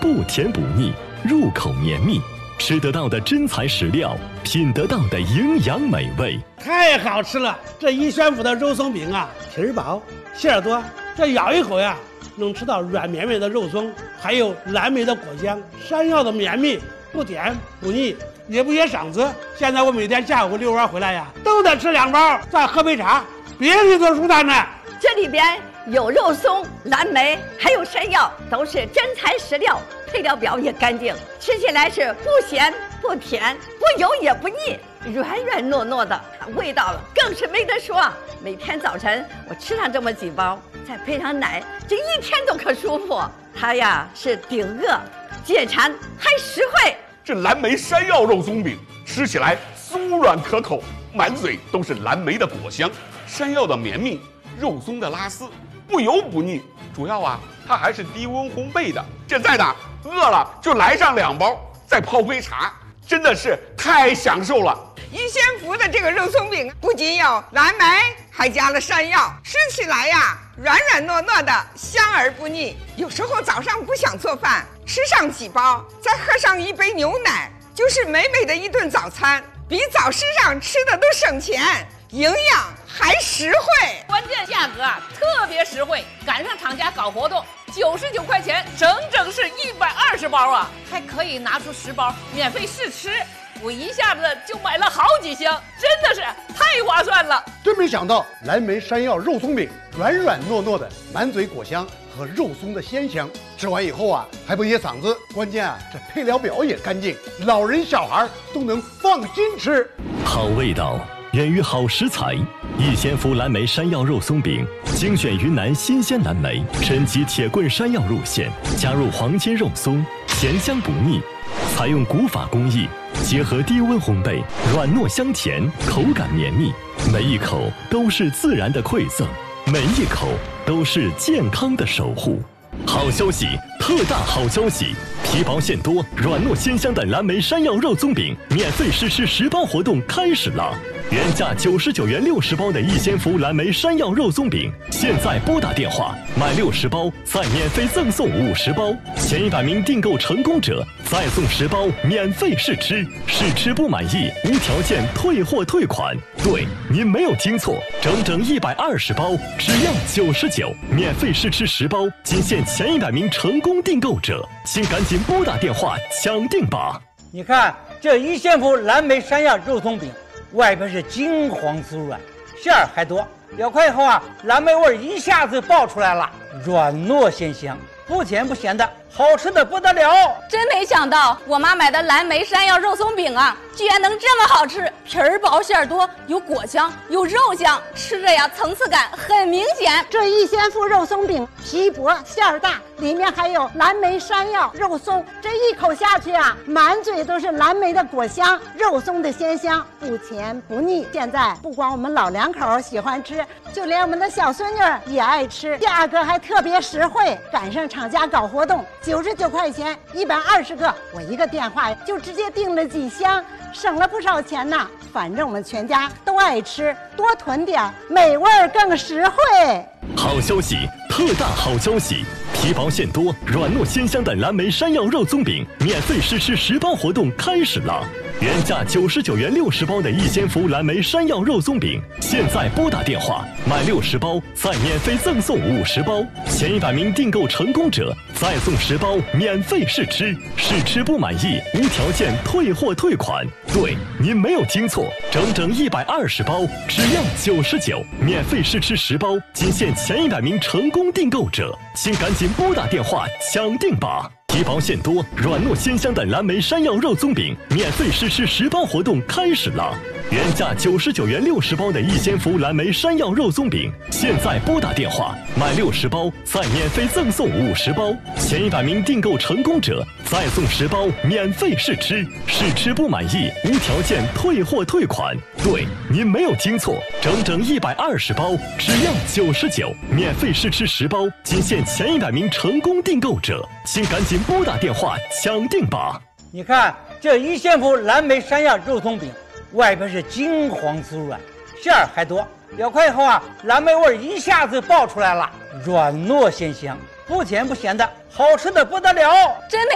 不甜不腻，入口绵密，吃得到的真材实料，品得到的营养美味， 太好吃了！这一宣府的肉松饼啊，皮儿薄，馅儿多，这咬一口呀，能吃到软绵绵的肉松，还有蓝莓的果香，山药的绵密，不甜不腻，也不噎嗓子。现在我每天下午遛弯回来呀，都得吃2包，再喝杯茶，别提多舒坦了。 这里边有肉松、蓝莓，还有山药，都是真材实料，配料表也干净，吃起来是不咸不甜，不油也不腻，软软糯糯的，味道更是没得说。每天早晨我吃上这么几包，再配上奶，这一天都可舒服。它呀是顶饿、解馋还实惠。 这蓝莓山药肉松饼吃起来酥软可口，满嘴都是蓝莓的果香，山药的绵密，肉松的拉丝，不油不腻。主要啊，它还是低温烘焙的。现在呢，饿了就来上2包，再泡杯茶，真的是太享受了。 一仙福的这个肉松饼不仅有蓝莓，还加了山药，吃起来呀软软糯糯的，香而不腻。有时候早上不想做饭，吃上几包，再喝上一杯牛奶，就是美美的一顿早餐，比早市上吃的都省钱，营养还实惠， 关键价格啊特别实惠，赶上厂家搞活动，99块钱，整是120包啊，还可以拿出10包免费试吃。我一下子就买了好几箱，真的是太划算了。 真没想到蓝莓山药肉松饼软软糯糯的，满嘴果香和肉松的鲜香，吃完以后啊还不噎嗓子，关键啊这配料表也干净，老人小孩都能放心吃。 好味道源于好食材，一仙福蓝莓山药肉松饼精选云南新鲜蓝莓，升级铁棍山药入馅，加入黄金肉松，咸香不腻，采用古法工艺，结合低温烘焙，软糯香甜，口感绵密，每一口都是自然的馈赠，每一口都是健康的守护。好消息，特大好消息！皮薄馅多、软糯鲜香的蓝莓山药肉松饼免费试吃10包活动开始了！原价99元60包的一仙福蓝莓山药肉松饼，现在拨打电话买60包，再免费赠送50包，前100名订购成功者再送10包免费试吃，试吃不满意无条件退货退款。对，您没有听错，整120包，只要99，免费试吃10包，仅限前100名成功订购者，请赶紧拨打电话抢订吧！ 你看这一仙福蓝莓山药肉松饼，外边是金黄酥软，馅儿还多，咬开以后啊，蓝莓味一下子爆出来了，软糯鲜香，不甜不咸的，好吃的不得了。 真没想到我妈买的蓝莓山药肉松饼啊，居然能这么好吃，皮儿薄馅儿多，有果香有肉香，吃着呀层次感很明显。 这一仙福肉松饼皮薄馅儿大，里面还有蓝莓山药肉松，这一口下去啊，满嘴都是蓝莓的果香，肉松的鲜香，不甜不腻。现在不光我们老两口喜欢吃，就连我们的小孙女也爱吃，价格还特别实惠，赶上厂家搞活动，99块钱120个，我一个电话就直接订了几箱，省了不少钱呢。反正我们全家都爱吃，多囤点，美味更实惠。 好消息，特大好消息！皮薄馅多、软糯鲜香的蓝莓山药肉松饼免费试吃10包活动开始了！原价99元60包的一仙福蓝莓山药肉松饼，现在拨打电话买60包，再免费赠送50包，前100名订购成功者再送10包免费试吃，试吃不满意无条件退货退款。对，您没有听错，整120包，只要99，免费试吃10包，仅限前100名成功订购者，请赶紧拨打电话抢订吧！皮薄馅多、软糯鲜香的蓝莓山药肉松饼免费试吃10包活动开始了！原价99元60包的一仙福蓝莓山药肉松饼，现在拨打电话买60包，再免费赠送50包，前100名订购成功者再送10包免费试吃，试吃不满意无条件退货退款。对，您没有听错，整120包，只要99，免费试吃10包，仅限前100名成功订购者，请赶紧拨打电话抢订吧！ 你看这一仙福蓝莓山药肉松饼，外边是金黄酥软，馅儿还多，咬开以后啊，蓝莓味一下子爆出来了，软糯鲜香，不甜不咸的，好吃的不得了。 真没